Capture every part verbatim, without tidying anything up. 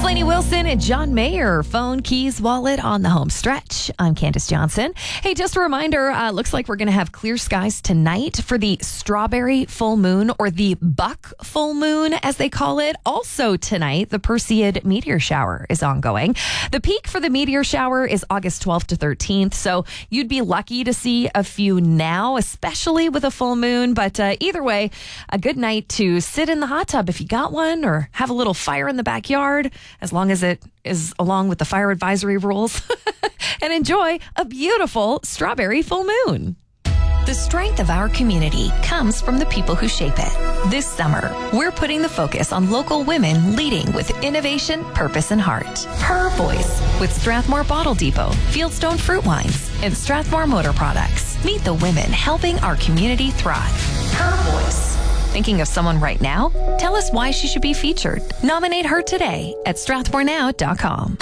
Lainey Wilson and John Mayer, phone, keys, wallet on the home stretch. I'm Candace Johnson. Hey, just a reminder, uh, looks like we're going to have clear skies tonight for the strawberry full moon, or the buck full moon, as they call it. Also tonight, the Perseid meteor shower is ongoing. The peak for the meteor shower is August twelfth to thirteenth, so you'd be lucky to see a few now, especially with a full moon. But uh, either way, a good night to sit in the hot tub if you got one, or have a little fire in the backyard, as long as it is along with the fire advisory rules, and enjoy a beautiful strawberry full moon. The strength of our community comes from the people who shape it. This summer, we're putting the focus on local women leading with innovation, purpose, and heart. Her voice with Strathmore Bottle Depot, Fieldstone Fruit Wines, and Strathmore Motor Products. Meet the women helping our community thrive. Her voice. Thinking of someone right now? Tell us why she should be featured. Nominate her today at strathmore now dot com.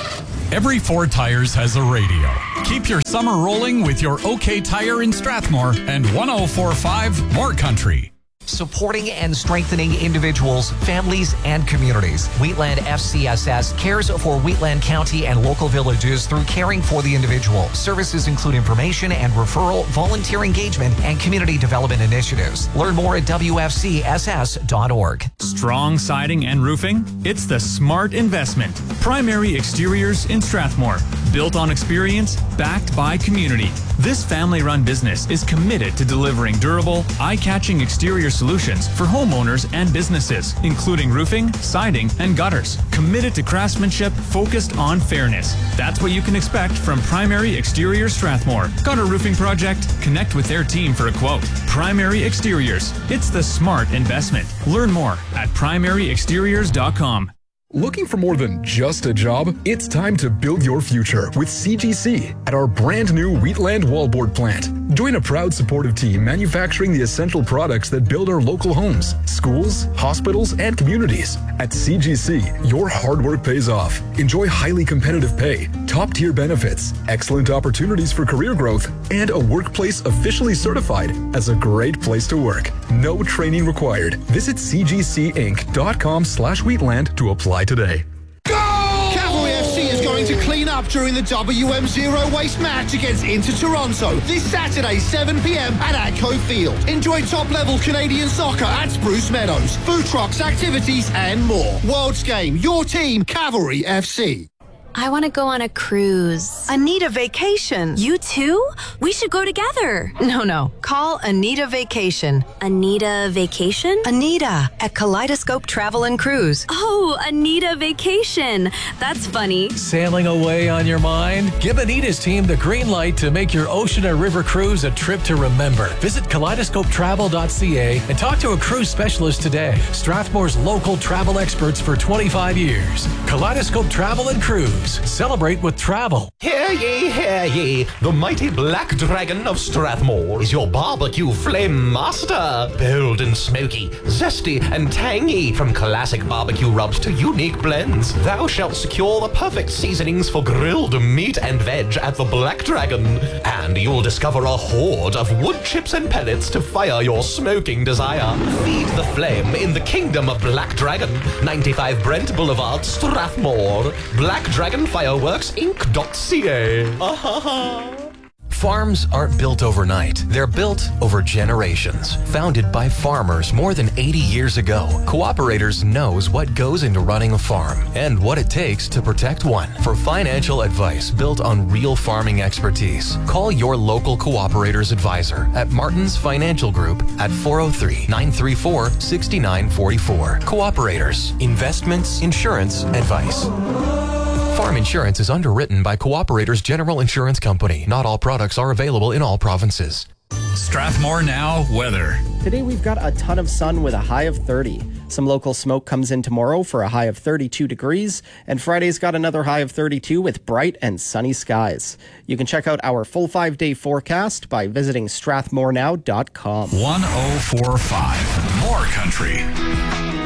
Every Ford Tires has a radio. Keep your summer rolling with your OK Tire in Strathmore and one oh four point five More Country. Supporting and strengthening individuals, families, and communities. Wheatland F C S S cares for Wheatland County and local villages through caring for the individual. Services include information and referral, volunteer engagement, and community development initiatives. Learn more at w f c s s dot org. Strong siding and roofing? It's the smart investment. Primary Exteriors in Strathmore. Built on experience, backed by community. This family-run business is committed to delivering durable, eye-catching exterior solutions for homeowners and businesses, including roofing, siding, and gutters. Committed to craftsmanship focused on fairness. That's what you can expect from Primary Exterior Strathmore. Got a roofing project? Connect with their team for a quote. Primary Exteriors. It's the smart investment. Learn more at primary exteriors dot com. Looking for more than just a job? It's time to build your future with C G C at our brand new Wheatland Wallboard plant. Join a proud supportive team manufacturing the essential products that build our local homes, schools, hospitals, and communities. At C G C, your hard work pays off. Enjoy highly competitive pay, top-tier benefits, excellent opportunities for career growth, and a workplace officially certified as a great place to work. No training required. Visit c g c inc dot com slash wheatland to apply today. Go! Cavalry F C is going to clean up during the W M Zero Waste match against Inter Toronto this Saturday, seven p m at Atco Field. Enjoy top-level Canadian soccer at Spruce Meadows, food trucks, activities, and more. World's Game, your team, Cavalry F C. I want to go on a cruise. Anita Vacation. You too? We should go together. No, no. Call Anita Vacation. Anita Vacation? Anita at Kaleidoscope Travel and Cruise. Oh, Anita Vacation. That's funny. Sailing away on your mind? Give Anita's team the green light to make your ocean or river cruise a trip to remember. Visit kaleidoscope travel dot c a and talk to a cruise specialist today. Strathmore's local travel experts for twenty-five years. Kaleidoscope Travel and Cruise. Celebrate with travel. Hear ye, hear ye. The mighty Black Dragon of Strathmore is your barbecue flame master. Bold and smoky, zesty and tangy. From classic barbecue rubs to unique blends, thou shalt secure the perfect seasonings for grilled meat and veg at the Black Dragon. And you'll discover a hoard of wood chips and pellets to fire your smoking desire. Feed the flame in the kingdom of Black Dragon. ninety-five Brent Boulevard, Strathmore. Black Dragon Fireworks Inc dot c a. Farms aren't built overnight. They're built over generations. Founded by farmers more than eighty years ago, Cooperators knows what goes into running a farm and what it takes to protect one. For financial advice built on real farming expertise, call your local Cooperators advisor at Martin's Financial Group at four oh three, nine three four, six nine four four. Cooperators. Investments, insurance, advice. Farm insurance is underwritten by Cooperators General Insurance Company. Not all products are available in all provinces. Strathmore Now weather. Today we've got a ton of sun with a high of thirty. Some local smoke comes in tomorrow for a high of thirty-two degrees, and Friday's got another high of thirty-two with bright and sunny skies. You can check out our full five-day forecast by visiting strathmore now dot com. one oh four point five More Country.